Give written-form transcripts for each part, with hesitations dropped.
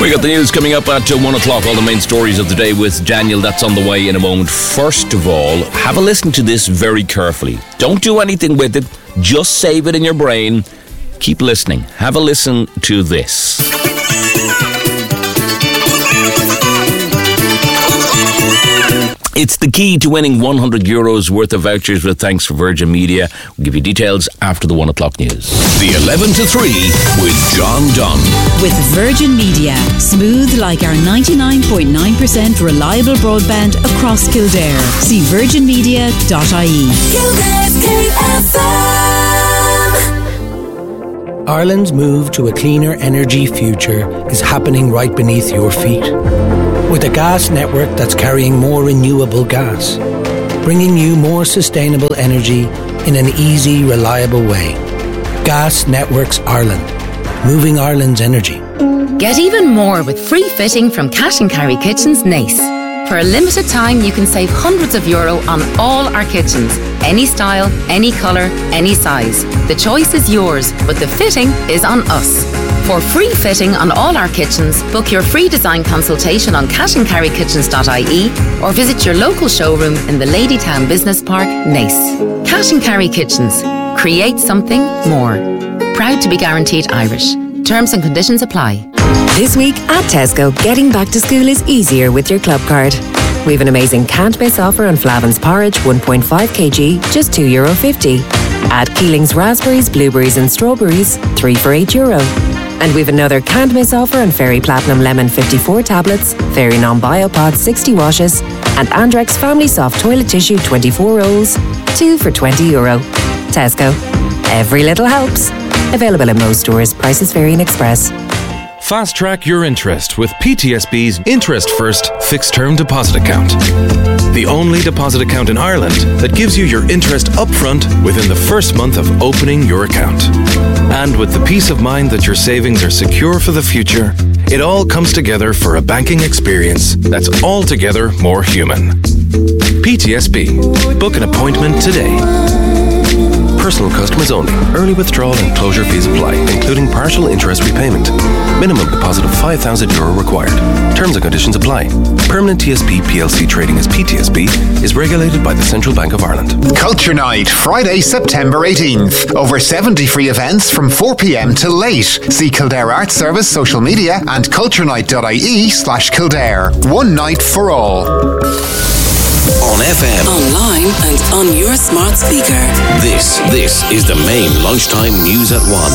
We got the news coming up at 1 o'clock, all the main stories of the day with Daniel. That's on the way in a moment. First of all, have a listen to this very carefully. Don't do anything with it. Just save it in your brain. Keep listening. Have a listen to this. It's the key to winning €100 worth of vouchers with thanks for Virgin Media. We'll give you details after the 1 o'clock news. The 11 to 3 with John Dunn. With Virgin Media. Smooth like our 99.9% reliable broadband across Kildare. See virginmedia.ie. Kildare's KFM. Ireland's move to a cleaner energy future is happening right beneath your feet. With a gas network that's carrying more renewable gas, bringing you more sustainable energy in an easy, reliable way. Gas Networks Ireland, moving Ireland's energy. Get even more with free fitting from Cash and Carry Kitchens Nace. For a limited time, you can save hundreds of euro on all our kitchens. Any style, any colour, any size. The choice is yours, but the fitting is on us. For free fitting on all our kitchens, book your free design consultation on cashandcarrykitchens.ie or visit your local showroom in the Ladytown Business Park, Nace. Cash and Carry Kitchens. Create something more. Proud to be guaranteed Irish. Terms and conditions apply. This week at Tesco, getting back to school is easier with your club card. We have an amazing can't miss offer on Flavin's porridge 1.5 kg, just €2.50. Add Keeling's raspberries, blueberries and strawberries, 3 for €8. And we've another can't miss offer on Fairy Platinum Lemon 54 tablets, Fairy Non-Biopod 60 washes, and Andrex Family Soft Toilet Tissue 24 rolls, 2 for €20. Tesco. Every little helps. Available in most stores. Prices vary in Express. Fast track your interest with PTSB's Interest First Fixed Term Deposit Account. The only deposit account in Ireland that gives you your interest upfront within the first month of opening your account. And with the peace of mind that your savings are secure for the future, it all comes together for a banking experience that's altogether more human. PTSB. Book an appointment today. Personal customers only. Early withdrawal and closure fees apply, including partial interest repayment. Minimum deposit of €5,000 required. Terms and conditions apply. Permanent TSB PLC trading as PTSB is regulated by the Central Bank of Ireland. Culture Night, Friday, September 18th. Over 70 free events from 4 p.m. till late. See Kildare Arts Service social media and culturenight.ie/Kildare. One night for all. On FM. Online and on your smart speaker. This is the main lunchtime news at 1.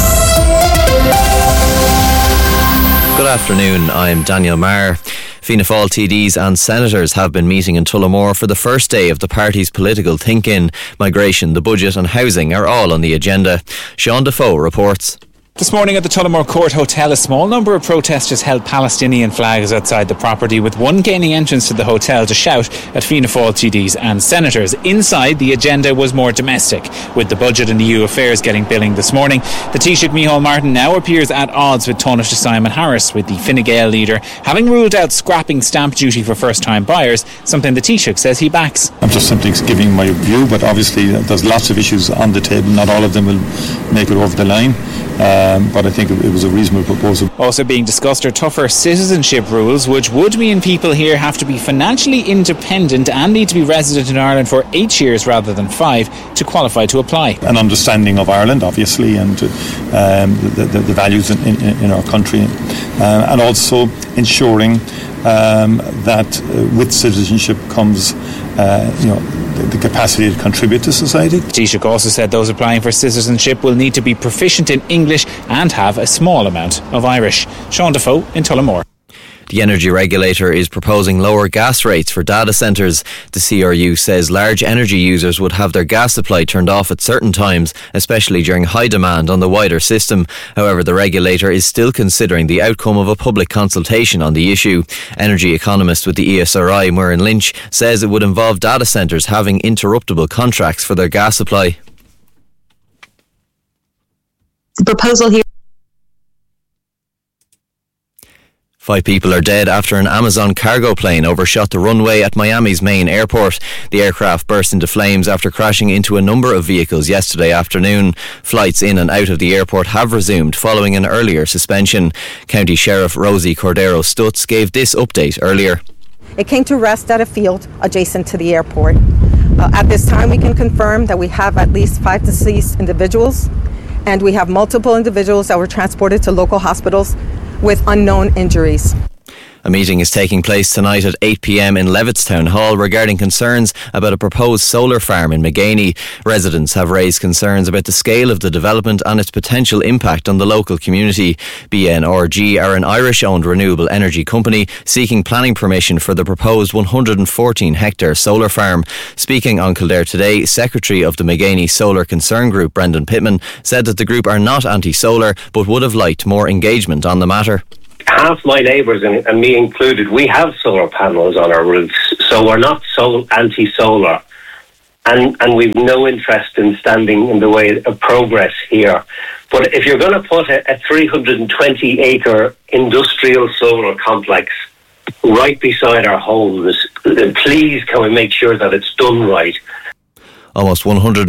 Good afternoon, I'm Daniel Maher. Fianna Fáil TDs and senators have been meeting in Tullamore for the first day of the party's political think-in. Migration, the budget and housing are all on the agenda. Sean Defoe reports. This morning at the Tullamore Court Hotel, a small number of protesters held Palestinian flags outside the property, with one gaining entrance to the hotel to shout at Fianna Fáil TDs and senators. Inside, the agenda was more domestic, with the budget and EU affairs getting billing this morning. The Taoiseach Micheál Martin now appears at odds with Taoiseach Simon Harris, with the Fine Gael leader having ruled out scrapping stamp duty for first-time buyers, something the Taoiseach says he backs. I'm just simply giving my view, but obviously there's lots of issues on the table. Not all of them will make it over the line. But I think it was a reasonable proposal. Also being discussed are tougher citizenship rules, which would mean people here have to be financially independent and need to be resident in Ireland for 8 years rather than 5 to qualify to apply. An understanding of Ireland, obviously, and the values in our country, and also ensuring that with citizenship comes, the capacity to contribute to society. Taoiseach also said those applying for citizenship will need to be proficient in English and have a small amount of Irish. Sean Defoe in Tullamore. The energy regulator is proposing lower gas rates for data centres. The CRU says large energy users would have their gas supply turned off at certain times, especially during high demand on the wider system. However, the regulator is still considering the outcome of a public consultation on the issue. Energy economist with the ESRI, Muireann Lynch, says it would involve data centres having interruptible contracts for their gas supply. The proposal here 5 people are dead after an Amazon cargo plane overshot the runway at Miami's main airport. The aircraft burst into flames after crashing into a number of vehicles yesterday afternoon. Flights in and out of the airport have resumed following an earlier suspension. County Sheriff Rosie Cordero Stutz gave this update earlier. It came to rest at a field adjacent to the airport. At this time, we can confirm that we have at least 5 deceased individuals, and we have multiple individuals that were transported to local hospitals with unknown injuries. A meeting is taking place tonight at 8 p.m. in Levittstown Hall regarding concerns about a proposed solar farm in Maganey. Residents have raised concerns about the scale of the development and its potential impact on the local community. BNRG are an Irish-owned renewable energy company seeking planning permission for the proposed 114-hectare solar farm. Speaking on Kildare Today, Secretary of the Maganey Solar Concern Group, Brendan Pittman, said that the group are not anti-solar but would have liked more engagement on the matter. Half my neighbours, and me included, we have solar panels on our roofs, so we're not so anti-solar. And we've no interest in standing in the way of progress here. But if you're going to put a 320-acre industrial solar complex right beside our homes, please can we make sure that it's done right? Almost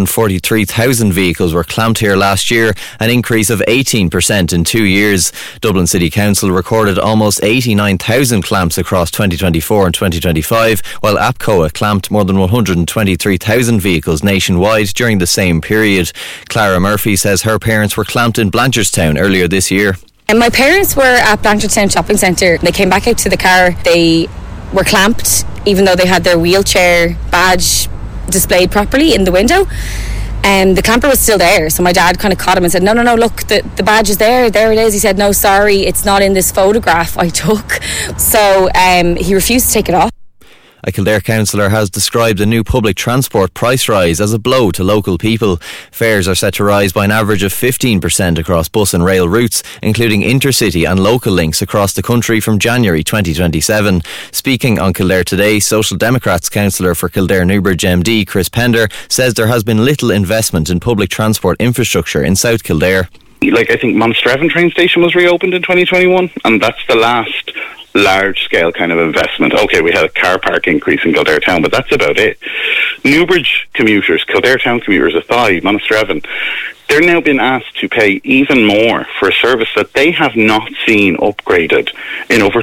143,000 vehicles were clamped here last year, an increase of 18% in 2 years. Dublin City Council recorded almost 89,000 clamps across 2024 and 2025, while APCOA clamped more than 123,000 vehicles nationwide during the same period. Clara Murphy says her parents were clamped in Blanchardstown earlier this year. And my parents were at Blanchardstown Shopping Centre. They came back out to the car. They were clamped, even though they had their wheelchair badge displayed properly in the window, and the clamper was still there. So my dad kind of caught him and said, no, look, the badge is there it is. He said, no, sorry, it's not in this photograph I took. So he refused to take it off. A Kildare councillor has described a new public transport price rise as a blow to local people. Fares are set to rise by an average of 15% across bus and rail routes, including intercity and local links across the country from January 2027. Speaking on Kildare Today, Social Democrats councillor for Kildare Newbridge MD Chris Pender says there has been little investment in public transport infrastructure in South Kildare. I think Monasterevin train station was reopened in 2021, and that's the last large-scale kind of investment. OK, we had a car park increase in Kildare Town, but that's about it. Newbridge commuters, Kildare Town commuters, Athy, Monasterevin, they're now being asked to pay even more for a service that they have not seen upgraded in over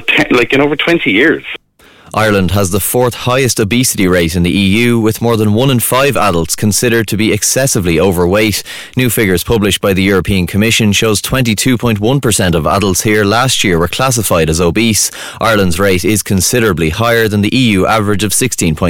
20 years. Ireland has the 4th highest obesity rate in the EU, with more than 1 in 5 adults considered to be excessively overweight. New figures published by the European Commission shows 22.1% of adults here last year were classified as obese. Ireland's rate is considerably higher than the EU average of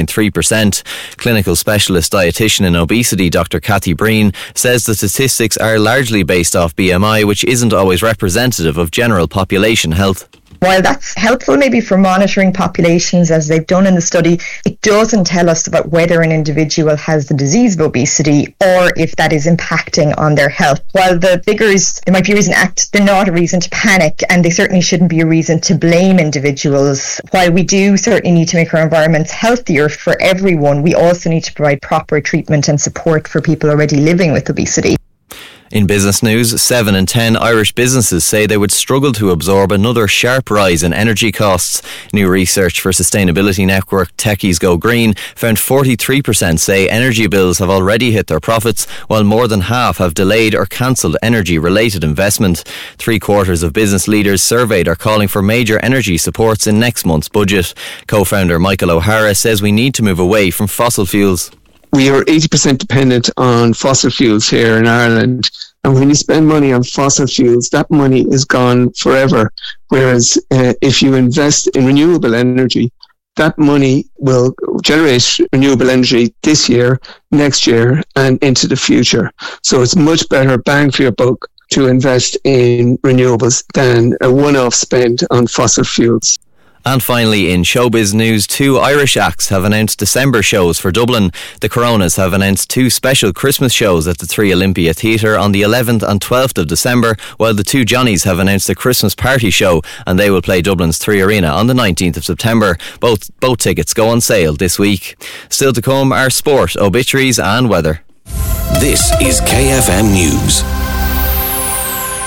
16.3%. Clinical specialist dietitian in obesity Dr. Cathy Breen says the statistics are largely based off BMI, which isn't always representative of general population health. While that's helpful maybe for monitoring populations as they've done in the study, it doesn't tell us about whether an individual has the disease of obesity or if that is impacting on their health. While the figures, there might be a reason to act, they're not a reason to panic, and they certainly shouldn't be a reason to blame individuals. While we do certainly need to make our environments healthier for everyone, we also need to provide proper treatment and support for people already living with obesity. In business news, 7 in 10 Irish businesses say they would struggle to absorb another sharp rise in energy costs. New research for sustainability network Techies Go Green found 43% say energy bills have already hit their profits, while more than half have delayed or cancelled energy-related investment. 3/4 of business leaders surveyed are calling for major energy supports in next month's budget. Co-founder Michael O'Hara says we need to move away from fossil fuels. We are 80% dependent on fossil fuels here in Ireland. And when you spend money on fossil fuels, that money is gone forever. Whereas if you invest in renewable energy, that money will generate renewable energy this year, next year, and into the future. So it's much better bang for your buck to invest in renewables than a one-off spend on fossil fuels. And finally, in showbiz news, 2 Irish acts have announced December shows for Dublin. The Coronas have announced 2 special Christmas shows at the 3 Olympia Theatre on the 11th and 12th of December, while the 2 Johnnies have announced a Christmas party show, and they will play Dublin's 3 Arena on the 19th of September. Both tickets go on sale this week. Still to come are sport, obituaries and weather. This is KFM News.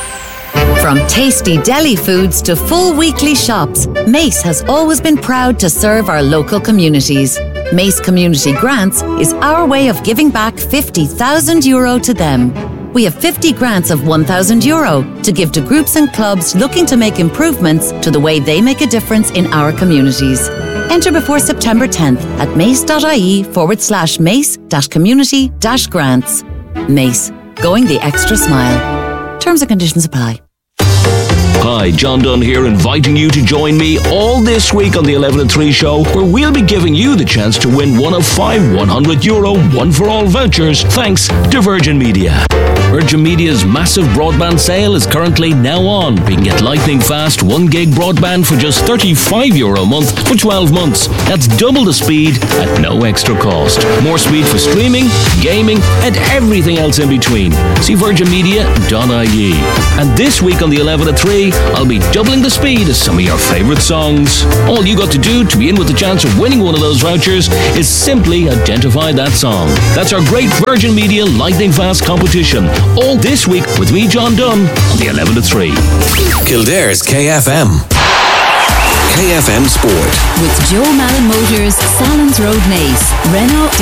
From tasty deli foods to full weekly shops, Mace has always been proud to serve our local communities. Mace Community Grants is our way of giving back €50,000 to them. We have 50 grants of €1,000 to give to groups and clubs looking to make improvements to the way they make a difference in our communities. Enter before September 10th at mace.ie/mace-community-grants. Mace, going the extra mile. Terms and conditions apply. Hi, John Dunn here, inviting you to join me all this week on the 11 at 3 show, where we'll be giving you the chance to win one of 5 €100 one-for-all vouchers, thanks to Virgin Media. Virgin Media's massive broadband sale is currently now on. You can get lightning fast 1 gig broadband for just €35 a month for 12 months. That's double the speed at no extra cost. More speed for streaming, gaming, and everything else in between. See virginmedia.ie. And this week on the 11 at 3, I'll be doubling the speed of some of your favourite songs. All you got to do to be in with the chance of winning one of those vouchers is simply identify that song. That's our great Virgin Media Lightning Fast competition. All this week with me, John Dunn, on the 11 at 3. Kildare's KFM. KFM Sport. With Joe Malin Motors, Salons Road, Naas, Renault